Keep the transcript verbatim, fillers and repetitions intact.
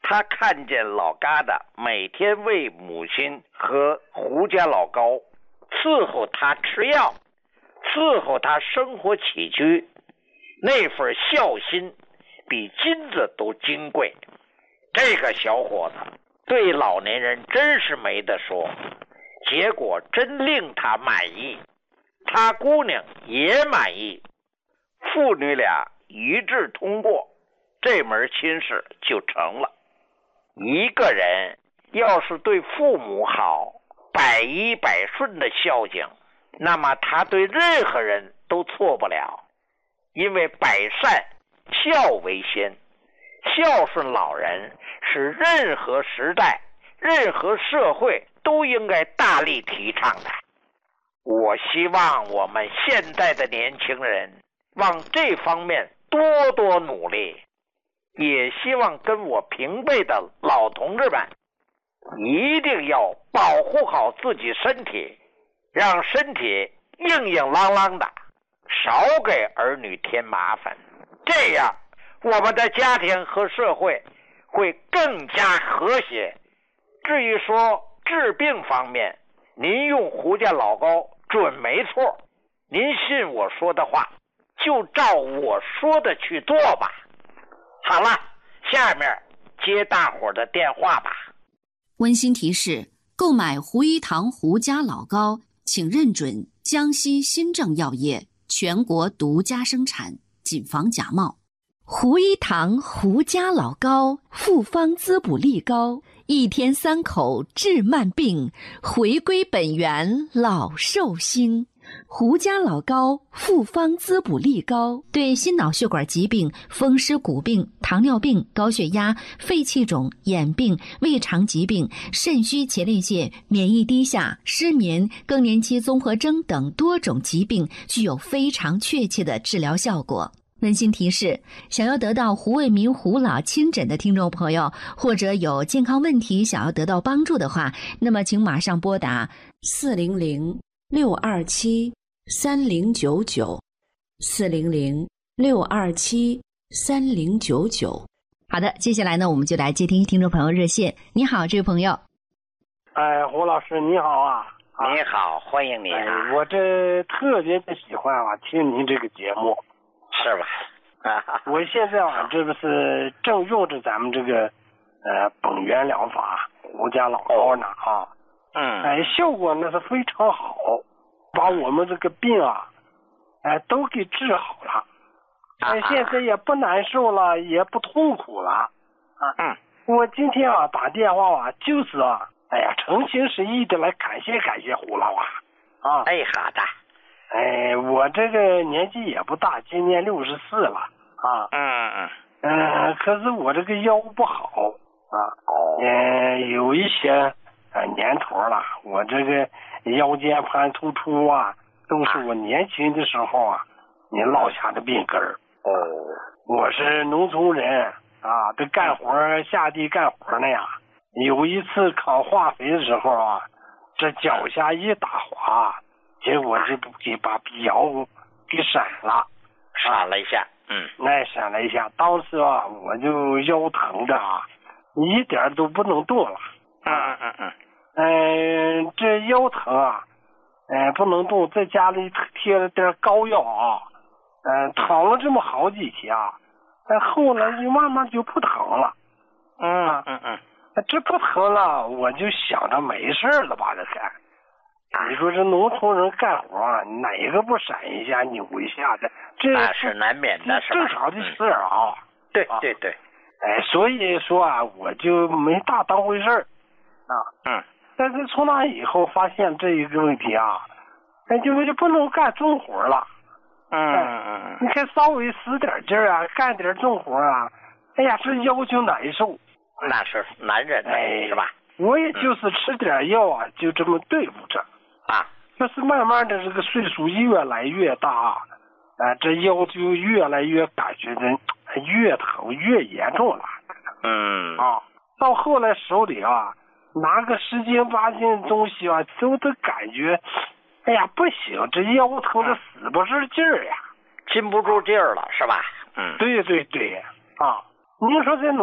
他看见老疙瘩每天为母亲和胡家老高伺候他吃药，伺候他生活起居，那份孝心比金子都金贵。这个小伙子对老年人真是没得说，结果真令他满意，他姑娘也满意，父女俩一致通过，这门亲事就成了。一个人要是对父母好，百依百顺的孝敬，那么他对任何人都错不了，因为百善孝为先，孝顺老人是任何时代任何社会都应该大力提倡的。我希望我们现在的年轻人往这方面多多努力，也希望跟我平辈的老同志们一定要保护好自己身体，让身体硬硬朗朗的，少给儿女添麻烦，这样我们的家庭和社会会更加和谐。至于说治病方面，您用胡家老高准没错，您信我说的话，就照我说的去做吧。好了，下面接大伙的电话吧。 温馨提示：购买胡一堂胡家老高，请认准江西新政药业全国独家生产，谨防假冒。 胡一堂胡家老高，复方滋补力高，一天三口治慢病，回归本源老寿星。胡家老高复方滋补力高，对心脑血管疾病、风湿骨病、糖尿病、高血压、肺气肿、眼病、胃肠疾病、肾虚前列腺、免疫低下、失眠、更年期综合征等多种疾病具有非常确切的治疗效果。温馨提示：想要得到胡卫民胡老亲诊的听众朋友，或者有健康问题想要得到帮助的话，那么请马上拨打四零零六二七三零九九，四零零六二七三零九九。好的，接下来呢，我们就来接听听众朋友热线。你好，这位朋友。 哎，胡老师你好啊！ 你好，欢迎你啊！ 哎、我这特别的喜欢啊，听您这个节目。 是吧？ 我现在啊，这不是正用着咱们这个呃本源疗法胡家老高呢啊， 嗯， 哎，效果那是非常好，把我们这个病啊，哎都给治好了，哎，现在也不难受了，也不痛苦了啊。 嗯， 我今天啊打电话啊，就是啊，哎呀，诚心实意的来感谢感谢胡老啊啊。 哎，好的。 哎，我这个年纪也不大，今年六十四了啊。 嗯嗯嗯，可是我这个腰不好啊。 哦。 嗯，有一些呃年头了，我这个腰间盘突出啊，都是我年轻的时候啊，你落下的病根儿。 哦。 我是农村人啊，这干活下地干活那样，有一次扛化肥的时候啊，这脚下一打滑。结果就给把腰给闪了， 闪了一下，嗯， 那闪了一下，当时啊，我就腰疼的啊，一点都不能动了， 嗯嗯嗯嗯， 嗯、呃，这腰疼啊，嗯、呃，不能动，在家里贴了点膏药啊，嗯、呃，躺了这么好几天啊，但后来就慢慢就不疼了， 嗯嗯嗯， 这不疼了，我就想着没事了吧，这还。你说这农村人干活啊，哪个不闪一下扭一下的？这那是难免的，是吧？ 正常的事儿啊。 对对对。 哎，所以说啊，我就没大当回事儿啊。 嗯。 但是从那以后发现这一个问题啊，哎，就就不能干重活了。 嗯嗯嗯。 你看稍微使点劲儿啊，干点重活啊，哎呀，这腰就难受。 那是难忍的，哎、是吧？ 我也就是吃点药啊，就这么对付着。 啊， 就是慢慢的这个岁数越来越大，啊、呃，这腰就越来越感觉的越疼越严重了。 嗯啊，到后来手里啊拿个十斤八斤的东西啊，都得感觉，哎呀不行，这腰疼的使不是劲儿呀， 禁不住劲儿了，是吧？嗯， 对对对啊，您说这。